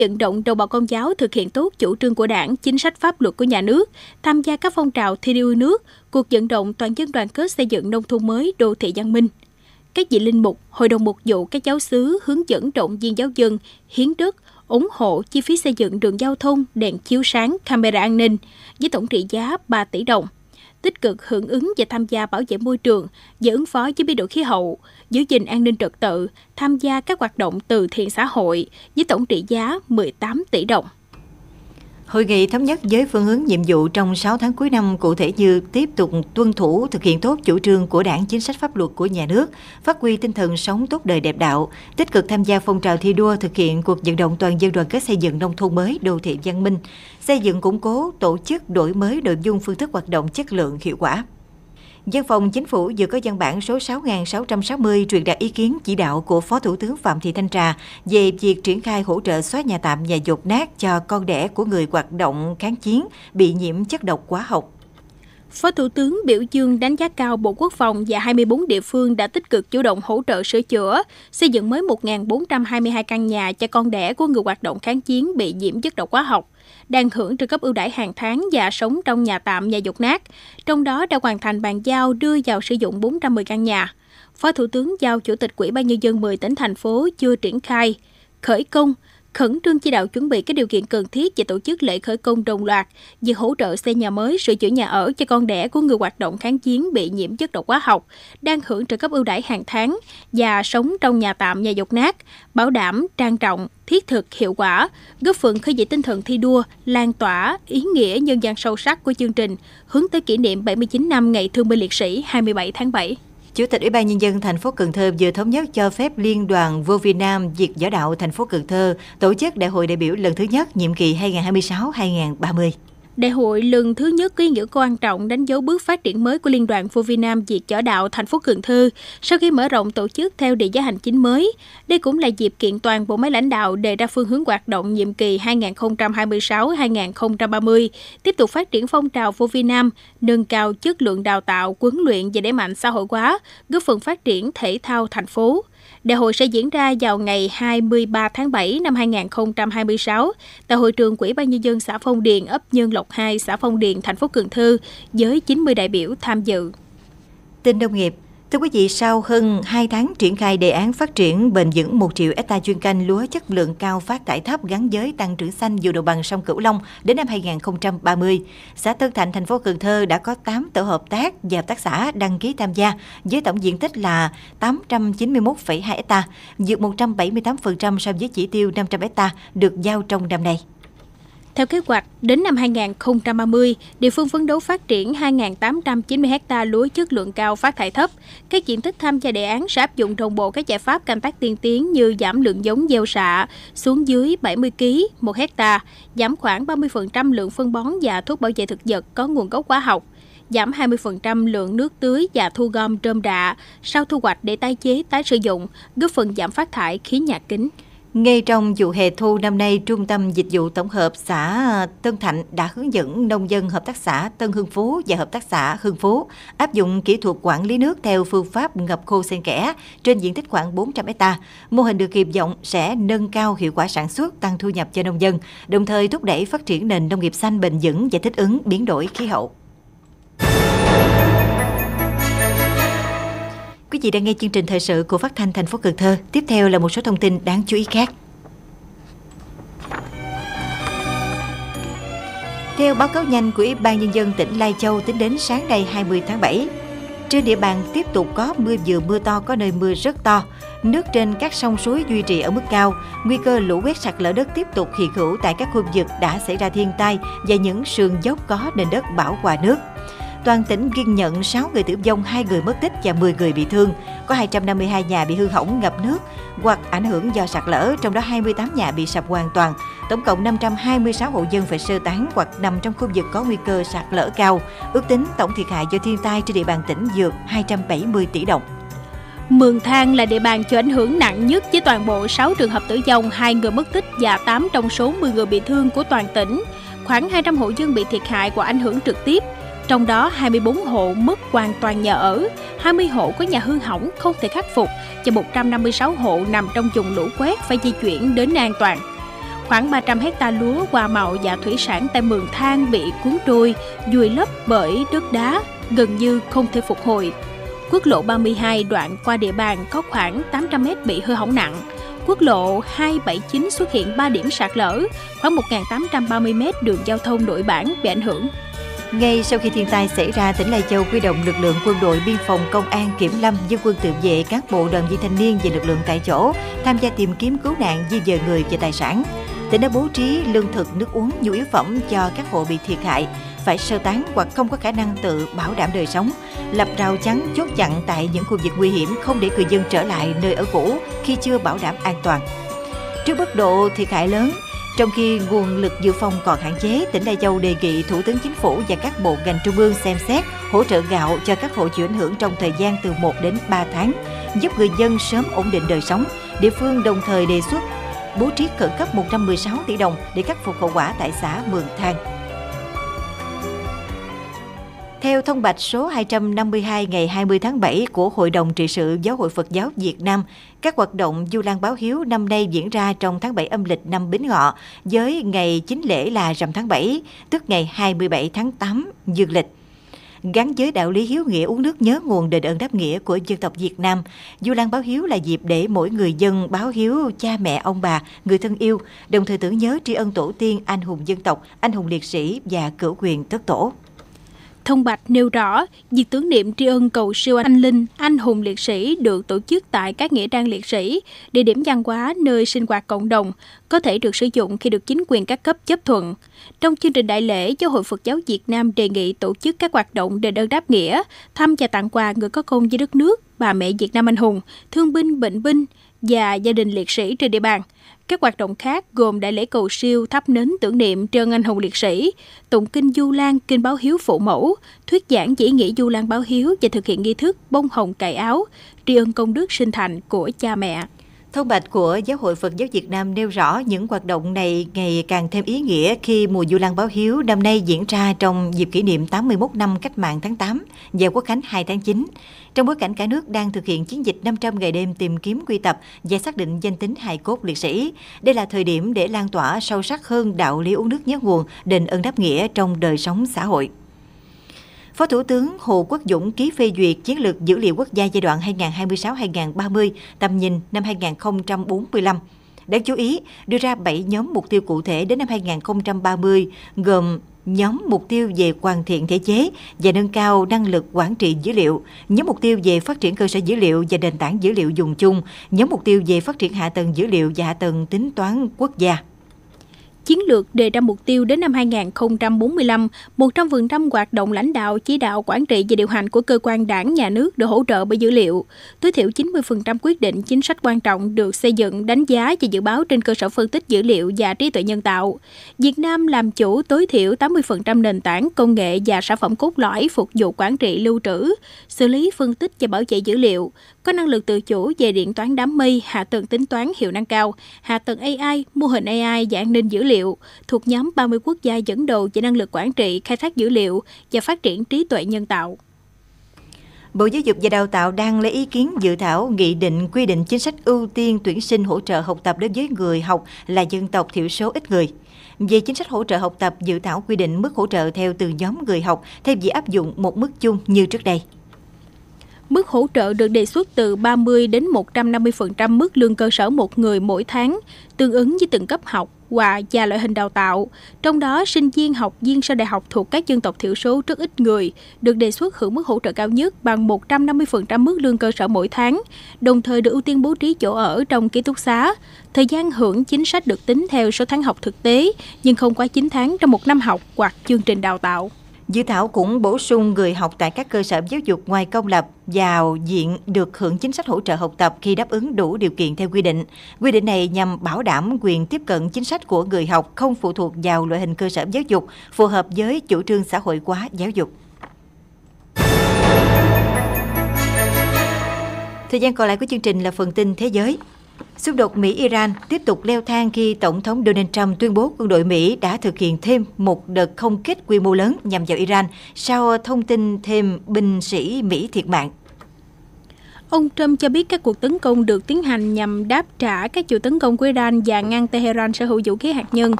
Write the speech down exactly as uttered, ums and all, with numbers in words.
vận động đồng bào Công giáo thực hiện tốt chủ trương của Đảng, chính sách pháp luật của nhà nước, tham gia các phong trào thi đua yêu nước, cuộc vận động toàn dân đoàn kết xây dựng nông thôn mới, đô thị văn minh. Các vị linh mục, hội đồng mục vụ, các giáo xứ hướng dẫn động viên giáo dân, hiến đất, ủng hộ chi phí xây dựng đường giao thông, đèn chiếu sáng, camera an ninh với tổng trị giá ba tỷ đồng. Tích cực hưởng ứng và tham gia bảo vệ môi trường, và ứng phó với biến đổi khí hậu, giữ gìn an ninh trật tự, tham gia các hoạt động từ thiện xã hội với tổng trị giá mười tám tỷ đồng. Hội nghị thống nhất với phương hướng nhiệm vụ trong sáu tháng cuối năm, cụ thể như tiếp tục tuân thủ thực hiện tốt chủ trương của Đảng, chính sách pháp luật của nhà nước, phát huy tinh thần sống tốt đời đẹp đạo, tích cực tham gia phong trào thi đua, thực hiện cuộc vận động toàn dân đoàn kết xây dựng nông thôn mới, đô thị văn minh, xây dựng củng cố tổ chức đổi mới nội dung phương thức hoạt động chất lượng hiệu quả. Văn phòng Chính phủ vừa có văn bản số sáu nghìn sáu trăm sáu mươi truyền đạt ý kiến chỉ đạo của Phó Thủ tướng Phạm Thị Thanh Trà về việc triển khai hỗ trợ xóa nhà tạm nhà dột nát cho con đẻ của người hoạt động kháng chiến bị nhiễm chất độc hóa học. Phó Thủ tướng biểu dương đánh giá cao Bộ Quốc phòng và hai mươi bốn địa phương đã tích cực chủ động hỗ trợ sửa chữa, xây dựng mới một nghìn bốn trăm hai mươi hai căn nhà cho con đẻ của người hoạt động kháng chiến bị nhiễm chất độc hóa học, đang hưởng trợ cấp ưu đãi hàng tháng và sống trong nhà tạm nhà dột nát. Trong đó đã hoàn thành bàn giao đưa vào sử dụng bốn trăm mười căn nhà. Phó Thủ tướng giao Chủ tịch Ủy ban Nhân dân mười tỉnh thành phố chưa triển khai, khởi công, khẩn trương chỉ đạo chuẩn bị các điều kiện cần thiết và tổ chức lễ khởi công đồng loạt, việc hỗ trợ xây nhà mới, sửa chữa nhà ở cho con đẻ của người hoạt động kháng chiến bị nhiễm chất độc hóa học, đang hưởng trợ cấp ưu đãi hàng tháng và sống trong nhà tạm nhà dột nát, bảo đảm trang trọng, thiết thực, hiệu quả, góp phần khơi dậy tinh thần thi đua, lan tỏa ý nghĩa nhân văn sâu sắc của chương trình hướng tới kỷ niệm bảy mươi chín năm Ngày Thương binh Liệt sĩ hai mươi bảy tháng bảy. Chủ tịch Ủy ban Nhân dân thành phố Cần Thơ vừa thống nhất cho phép Liên đoàn Vô Việt Nam Việt Võ đạo thành phố Cần Thơ tổ chức Đại hội đại biểu lần thứ nhất nhiệm kỳ hai nghìn không trăm hai mươi sáu đến hai nghìn không trăm ba mươi. Đại hội lần thứ nhất có ý nghĩa quan trọng, đánh dấu bước phát triển mới của Liên đoàn Vô Việt Nam Việt Võ đạo thành phố Cần Thơ sau khi mở rộng tổ chức theo địa giới hành chính mới. Đây cũng là dịp kiện toàn bộ máy lãnh đạo đề ra phương hướng hoạt động nhiệm kỳ hai nghìn không trăm hai mươi sáu đến hai nghìn không trăm ba mươi, tiếp tục phát triển phong trào Vô Việt Nam, nâng cao chất lượng đào tạo, huấn luyện và đẩy mạnh xã hội hóa, góp phần phát triển thể thao thành phố. Đại hội sẽ diễn ra vào ngày hai mươi ba tháng bảy năm hai nghìn không trăm hai mươi sáu tại hội trường của Ủy ban Nhân dân xã Phong Điền, ấp Nhân Lộc hai, xã Phong Điền, thành phố Cần Thơ với chín mươi đại biểu tham dự. Tin nông nghiệp. Thưa quý vị, sau hơn hai tháng triển khai đề án phát triển bền vững một triệu hectare chuyên canh lúa chất lượng cao phát thải thấp gắn với tăng trưởng xanh vùng đồng bằng sông Cửu Long đến năm hai nghìn không trăm ba mươi, xã Tân Thạnh, thành phố Cần Thơ đã có tám tổ hợp tác và hợp tác xã đăng ký tham gia với tổng diện tích là tám trăm chín mươi mốt phẩy hai hectare, vượt một trăm bảy mươi tám phần trăm so với chỉ tiêu năm trăm hectare được giao trong năm nay. Theo kế hoạch, đến năm hai nghìn không trăm ba mươi, địa phương phấn đấu phát triển hai nghìn tám trăm chín mươi hectare lúa chất lượng cao phát thải thấp. Các diện tích tham gia đề án sẽ áp dụng đồng bộ các giải pháp canh tác tiên tiến như giảm lượng giống gieo xạ xuống dưới bảy mươi ki lô gam một hectare, giảm khoảng ba mươi phần trăm lượng phân bón và thuốc bảo vệ thực vật có nguồn gốc hóa học, giảm hai mươi phần trăm lượng nước tưới và thu gom rơm rạ sau thu hoạch để tái chế, tái sử dụng, góp phần giảm phát thải khí nhà kính. Ngay trong vụ hè thu năm nay, Trung tâm Dịch vụ Tổng hợp xã Tân Thạnh đã hướng dẫn nông dân hợp tác xã Tân Hưng Phú và hợp tác xã Hưng Phú áp dụng kỹ thuật quản lý nước theo phương pháp ngập khô xen kẽ trên diện tích khoảng bốn trăm hectare. Mô hình được kỳ vọng sẽ nâng cao hiệu quả sản xuất, tăng thu nhập cho nông dân, đồng thời thúc đẩy phát triển nền nông nghiệp xanh bền vững và thích ứng biến đổi khí hậu. Quý vị đang nghe chương trình thời sự của Phát thanh thành phố Cần Thơ. Tiếp theo là một số thông tin đáng chú ý khác. Theo báo cáo nhanh của Ủy ban Nhân dân tỉnh Lai Châu tính đến sáng nay hai mươi tháng bảy, trên địa bàn tiếp tục có mưa vừa mưa to, có nơi mưa rất to. Nước trên các sông suối duy trì ở mức cao, nguy cơ lũ quét sạt lở đất tiếp tục hiện hữu tại các khu vực đã xảy ra thiên tai và những sườn dốc có nền đất bão hòa nước. Toàn tỉnh ghi nhận sáu người tử vong, hai người mất tích và mười người bị thương. Có hai trăm năm mươi hai nhà bị hư hỏng, ngập nước hoặc ảnh hưởng do sạt lở, trong đó hai mươi tám nhà bị sập hoàn toàn. Tổng cộng năm trăm hai mươi sáu hộ dân phải sơ tán hoặc nằm trong khu vực có nguy cơ sạt lở cao. Ước tính tổng thiệt hại do thiên tai trên địa bàn tỉnh vượt hai trăm bảy mươi tỷ đồng. Mường Thang là địa bàn chịu ảnh hưởng nặng nhất với toàn bộ sáu trường hợp tử vong, hai người mất tích và tám trong số mười người bị thương của toàn tỉnh. Khoảng hai trăm hộ dân bị thiệt hại hoặc ảnh hưởng trực tiếp. Trong đó hai mươi bốn hộ mất hoàn toàn nhà ở, hai mươi hộ có nhà hư hỏng không thể khắc phục và một trăm năm mươi sáu hộ nằm trong vùng lũ quét phải di chuyển đến an toàn. Khoảng ba trăm hecta lúa, hoa màu và thủy sản tại Mường Thang bị cuốn trôi, vùi lấp bởi đất đá, gần như không thể phục hồi. Quốc lộ ba mươi hai đoạn qua địa bàn có khoảng tám trăm mét bị hư hỏng nặng. Quốc lộ hai bảy chín xuất hiện ba điểm sạt lở, khoảng một nghìn tám trăm ba mươi mét đường giao thông nội bản bị ảnh hưởng. Ngay sau khi thiên tai xảy ra, tỉnh Lai Châu huy động lực lượng quân đội, biên phòng, công an, kiểm lâm, dân quân tự vệ, các bộ đoàn viên thanh niên và lực lượng tại chỗ tham gia tìm kiếm cứu nạn, di dời người và tài sản. Tỉnh đã bố trí lương thực, nước uống, nhu yếu phẩm cho các hộ bị thiệt hại phải sơ tán hoặc không có khả năng tự bảo đảm đời sống, lập rào chắn chốt chặn tại những khu vực nguy hiểm, không để người dân trở lại nơi ở cũ khi chưa bảo đảm an toàn. Trước mức độ thiệt hại lớn, trong khi nguồn lực dự phòng còn hạn chế, tỉnh Lai Châu đề nghị Thủ tướng Chính phủ và các bộ ngành trung ương xem xét hỗ trợ gạo cho các hộ chịu ảnh hưởng trong thời gian từ một đến ba tháng, giúp người dân sớm ổn định đời sống. Địa phương đồng thời đề xuất bố trí khẩn cấp một trăm mười sáu tỷ đồng để khắc phục hậu quả tại xã Mường Thang. Theo thông bạch số hai trăm năm mươi hai ngày hai mươi tháng bảy của Hội đồng trị sự Giáo hội Phật giáo Việt Nam, các hoạt động Vu Lan báo hiếu năm nay diễn ra trong tháng bảy âm lịch năm Bính Ngọ, với ngày chính lễ là rằm tháng bảy, tức ngày hai mươi bảy tháng tám dương lịch. Gắn với đạo lý hiếu nghĩa uống nước nhớ nguồn đền ơn đáp nghĩa của dân tộc Việt Nam, Vu Lan báo hiếu là dịp để mỗi người dân báo hiếu cha mẹ, ông bà, người thân yêu, đồng thời tưởng nhớ tri ân tổ tiên, anh hùng dân tộc, anh hùng liệt sĩ và cửu quyền thất tổ. Thông bạch nêu rõ, việc tưởng niệm tri ân cầu siêu anh linh, anh hùng liệt sĩ được tổ chức tại các nghĩa trang liệt sĩ, địa điểm văn hóa, nơi sinh hoạt cộng đồng, có thể được sử dụng khi được chính quyền các cấp chấp thuận. Trong chương trình đại lễ, Giáo hội Phật giáo Việt Nam đề nghị tổ chức các hoạt động đền ơn đáp nghĩa, thăm và tặng quà người có công với đất nước, bà mẹ Việt Nam anh hùng, thương binh, bệnh binh và gia đình liệt sĩ trên địa bàn. Các hoạt động khác gồm đại lễ cầu siêu, thắp nến tưởng niệm tri ân anh hùng liệt sĩ, tụng kinh Vu Lan, kinh báo hiếu phụ mẫu, thuyết giảng chỉ nghĩa Vu Lan báo hiếu và thực hiện nghi thức bông hồng cài áo, tri ân công đức sinh thành của cha mẹ. Thông bạch của Giáo hội Phật giáo Việt Nam nêu rõ những hoạt động này ngày càng thêm ý nghĩa khi mùa Vu Lan báo hiếu năm nay diễn ra trong dịp kỷ niệm tám mươi mốt năm Cách mạng tháng tám và Quốc khánh hai tháng chín. Trong bối cảnh cả nước đang thực hiện chiến dịch năm trăm ngày đêm tìm kiếm quy tập và xác định danh tính hài cốt liệt sĩ, đây là thời điểm để lan tỏa sâu sắc hơn đạo lý uống nước nhớ nguồn, đền ơn đáp nghĩa trong đời sống xã hội. Phó Thủ tướng Hồ Quốc Dũng ký phê duyệt chiến lược dữ liệu quốc gia giai đoạn hai nghìn không trăm hai mươi sáu đến hai nghìn không trăm ba mươi, tầm nhìn năm hai nghìn không trăm bốn mươi lăm. Đáng chú ý, đưa ra bảy nhóm mục tiêu cụ thể đến năm hai nghìn không trăm ba mươi, gồm nhóm mục tiêu về hoàn thiện thể chế và nâng cao năng lực quản trị dữ liệu, nhóm mục tiêu về phát triển cơ sở dữ liệu và nền tảng dữ liệu dùng chung, nhóm mục tiêu về phát triển hạ tầng dữ liệu và hạ tầng tính toán quốc gia. Chiến lược đề ra mục tiêu đến năm hai nghìn không trăm bốn mươi lăm, một trăm phần trăm hoạt động lãnh đạo, chỉ đạo, quản trị và điều hành của cơ quan đảng, nhà nước được hỗ trợ bởi dữ liệu. Tối thiểu chín mươi phần trăm quyết định chính sách quan trọng được xây dựng, đánh giá và dự báo trên cơ sở phân tích dữ liệu và trí tuệ nhân tạo. Việt Nam làm chủ tối thiểu tám mươi phần trăm nền tảng, công nghệ và sản phẩm cốt lõi phục vụ quản trị, lưu trữ, xử lý, phân tích và bảo vệ dữ liệu. Có năng lực tự chủ về điện toán đám mây, hạ tầng tính toán hiệu năng cao, hạ tầng a i, mô hình a i và an ninh dữ liệu, thuộc nhóm ba mươi quốc gia dẫn đầu về năng lực quản trị, khai thác dữ liệu và phát triển trí tuệ nhân tạo. Bộ Giáo dục và Đào tạo đang lấy ý kiến dự thảo nghị định quy định chính sách ưu tiên tuyển sinh hỗ trợ học tập đối với người học là dân tộc thiểu số ít người. Về chính sách hỗ trợ học tập, dự thảo quy định mức hỗ trợ theo từng nhóm người học thay vì áp dụng một mức chung như trước đây. Mức hỗ trợ được đề xuất từ ba mươi đến một trăm năm mươi phần trăm mức lương cơ sở một người mỗi tháng, tương ứng với từng cấp học và và loại hình đào tạo. Trong đó, sinh viên, học viên sau đại học thuộc các dân tộc thiểu số rất ít người được đề xuất hưởng mức hỗ trợ cao nhất bằng một trăm năm mươi phần trăm mức lương cơ sở mỗi tháng, đồng thời được ưu tiên bố trí chỗ ở trong ký túc xá. Thời gian hưởng chính sách được tính theo số tháng học thực tế, nhưng không quá chín tháng trong một năm học hoặc chương trình đào tạo. Dự thảo cũng bổ sung người học tại các cơ sở giáo dục ngoài công lập vào diện được hưởng chính sách hỗ trợ học tập khi đáp ứng đủ điều kiện theo quy định. Quy định này nhằm bảo đảm quyền tiếp cận chính sách của người học không phụ thuộc vào loại hình cơ sở giáo dục, phù hợp với chủ trương xã hội hóa giáo dục. Thời gian còn lại của chương trình là phần tin thế giới. Xung đột Mỹ-Iran tiếp tục leo thang khi Tổng thống Donald Trump tuyên bố quân đội Mỹ đã thực hiện thêm một đợt không kích quy mô lớn nhằm vào Iran sau thông tin thêm binh sĩ Mỹ thiệt mạng. Ông Trump cho biết các cuộc tấn công được tiến hành nhằm đáp trả các vụ tấn công của Iran và ngăn Tehran sở hữu vũ khí hạt nhân.